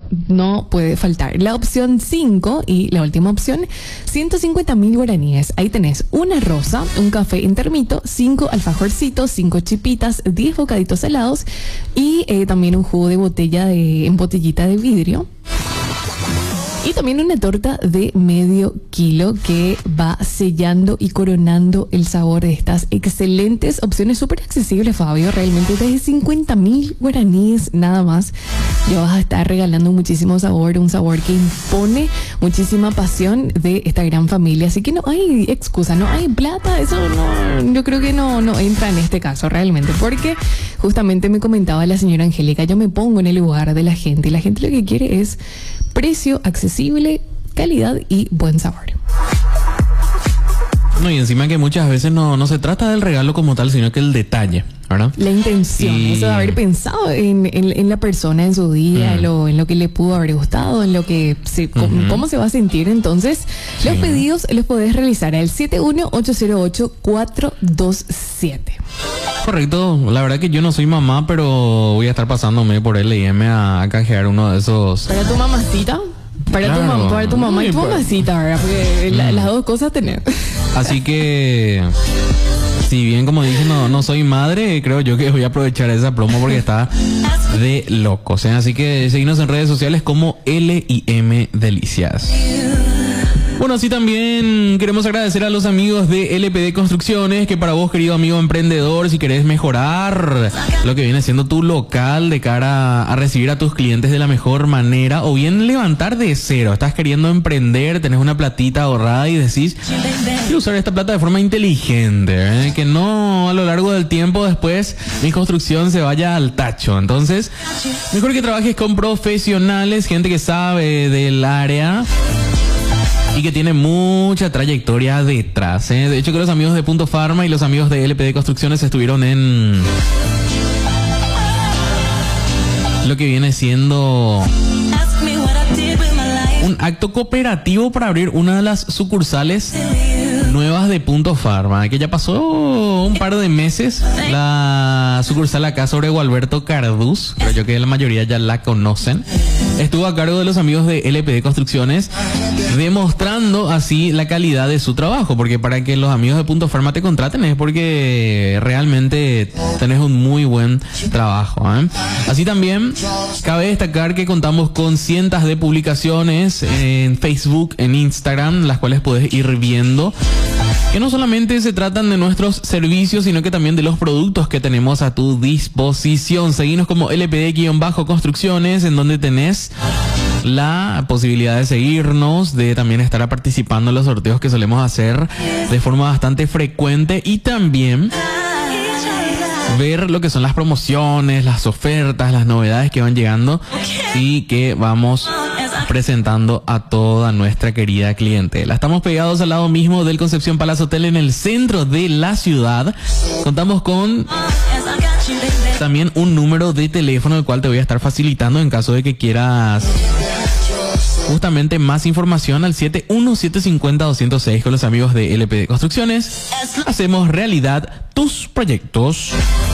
no puede faltar. La opción 5 y la última opción, 150.000 guaraníes. Ahí tenés una rosa, un café en termito, 5 alfajorcitos, 5 chipitas, 10 bocaditos salados y también un jugo de botella en botellita de vidrio. Y también una torta de medio kilo que va sellando y coronando el sabor de estas excelentes opciones, súper accesibles, Fabio, realmente desde 50.000 guaraníes nada más. Ya vas a estar regalando muchísimo sabor, un sabor que impone muchísima pasión de esta gran familia. Así que no hay excusa, no hay plata, eso no, yo creo que no entra en este caso realmente, porque justamente me comentaba la señora Angélica, yo me pongo en el lugar de la gente y la gente lo que quiere es precio accesible, calidad y buen sabor. No, y encima que muchas veces no se trata del regalo como tal, sino que el detalle, ¿verdad? La intención, eso de haber pensado en la persona, en su día, en lo que le pudo haber gustado, en lo que cómo se va a sentir. Entonces, los pedidos los podés realizar al 71808-427. Correcto, la verdad que yo no soy mamá, pero voy a estar pasándome por L&M a canjear uno de esos. ¿Para tu mamacita? Para tu mamá y tu mamacita, ¿verdad? Porque las dos cosas tenés. Así que, si bien como dije no soy madre, creo yo que voy a aprovechar esa promo porque está de locos, ¿eh? Así que seguinos en redes sociales como L&M Delicias. Bueno, así también queremos agradecer a los amigos de LPD Construcciones, que para vos, querido amigo emprendedor, si querés mejorar lo que viene siendo tu local de cara a recibir a tus clientes de la mejor manera, o bien levantar de cero, estás queriendo emprender, tenés una platita ahorrada y decís, quiero usar esta plata de forma inteligente, que no a lo largo del tiempo después mi construcción se vaya al tacho. Entonces, mejor que trabajes con profesionales, gente que sabe del área y que tiene mucha trayectoria detrás, ¿eh? De hecho, que los amigos de Punto Pharma y los amigos de LPD Construcciones estuvieron en lo que viene siendo un acto cooperativo para abrir una de las sucursales nuevas de Punto Pharma, que ya pasó un par de meses. La sucursal acá sobre Gualberto Cardús, creo yo que la mayoría ya la conocen, estuvo a cargo de los amigos de LPD Construcciones, demostrando así la calidad de su trabajo, porque para que los amigos de Punto Pharma te contraten es porque realmente tenés un muy buen trabajo, ¿eh? Así también cabe destacar que contamos con cientos de publicaciones en Facebook, en Instagram, las cuales puedes ir viendo, que no solamente se tratan de nuestros servicios, sino que también de los productos que tenemos a tu disposición. Seguinos como LPD-Construcciones, en donde tenés la posibilidad de seguirnos, de también estar participando en los sorteos que solemos hacer de forma bastante frecuente, y también ver lo que son las promociones, las ofertas, las novedades que van llegando y que vamos presentando a toda nuestra querida clientela. Estamos pegados al lado mismo del Concepción Palace Hotel, en el centro de la ciudad. Contamos con también un número de teléfono, el cual te voy a estar facilitando en caso de que quieras justamente más información, al 71750-206. Con los amigos de LPD Construcciones hacemos realidad tus proyectos.